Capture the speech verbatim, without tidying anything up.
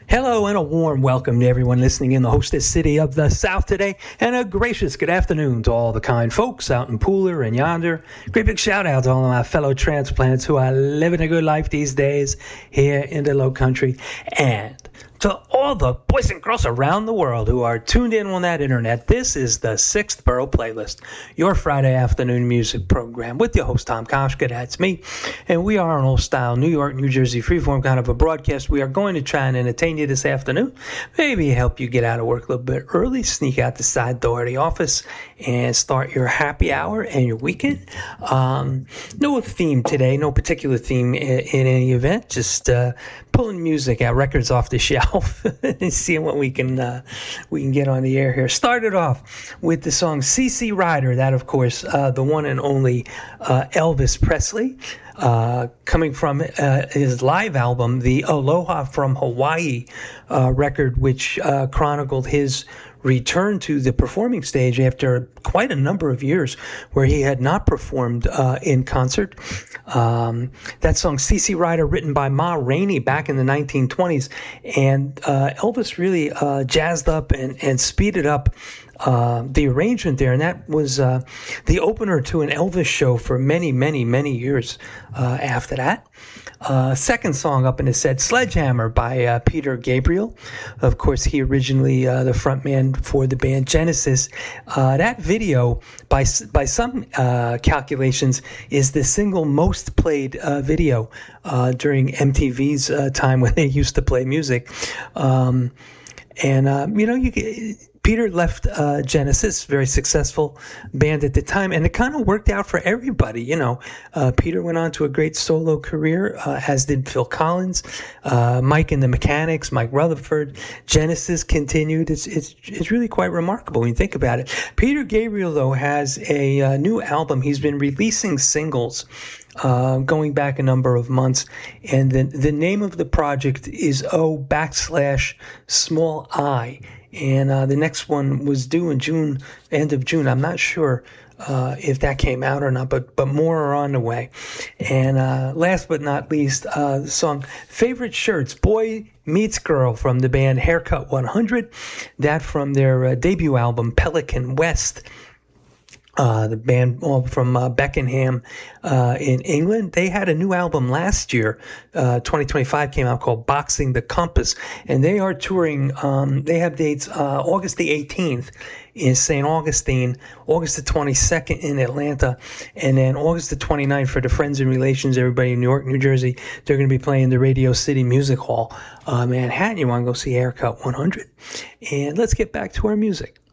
Hello and a warm welcome to everyone listening in the hostess city of the South today, and a gracious good afternoon to all the kind folks out in Pooler and yonder. Great big shout out to all of my fellow transplants who are living a good life these days here in the low country, and to all the boys and girls around the world who are tuned in on that internet. This is the Sixth Borough Playlist, your Friday afternoon music program with your host Tom Koshka, that's me, and we are an old-style New York, New Jersey freeform kind of a broadcast. We are going to try and entertain you this afternoon, maybe help you get out of work a little bit early, sneak out the side door of the office, and start your happy hour and your weekend. Um, no theme today, no particular theme in, in any event, just uh, pulling music out, records off the shelf, and seeing what we can uh, we can get on the air here. Started off with the song C C Rider, that of course, uh, the one and only uh, Elvis Presley, uh, coming from uh, his live album, the Aloha from Hawaii uh, record, which uh, chronicled his return to the performing stage after quite a number of years where he had not performed uh, in concert. Um, that song, C C Rider, written by Ma Rainey back in the nineteen twenties, and uh, Elvis really uh, jazzed up and, and speeded up uh, the arrangement there, and that was uh, the opener to an Elvis show for many, many, many years uh, after that. Uh, second song up in the set, Sledgehammer by uh, Peter Gabriel. Of course, he originally uh, the frontman for the band Genesis. Uh, that video, by by some uh, calculations, is the single most played uh, video uh, during M T V's uh, time when they used to play music. Um, and uh, you know, you. Peter left uh, Genesis, very successful band at the time, and it kind of worked out for everybody. You know, uh, Peter went on to a great solo career, uh, as did Phil Collins, uh, Mike and the Mechanics, Mike Rutherford. Genesis continued. It's it's it's really quite remarkable when you think about it. Peter Gabriel, though, has a uh, new album. He's been releasing singles Uh, going back a number of months, and the the name of the project is O backslash small I, and uh, the next one was due in June, end of June. I'm not sure uh, if that came out or not, but but more are on the way. And uh, last but not least, uh, the song Favorite Shirts, Boy Meets Girl from the band Haircut one hundred, that from their uh, debut album Pelican West. Uh, the band from uh, Beckenham uh, in England, they had a new album last year, uh, twenty twenty-five came out, called Boxing the Compass, and they are touring. Um, they have dates uh, August the eighteenth in Saint Augustine, August the twenty-second in Atlanta, and then August the twenty-ninth for the friends and relations, everybody in New York, New Jersey. They're going to be playing the Radio City Music Hall, uh, Manhattan. You want to go see Haircut one hundred? And let's get back to our music.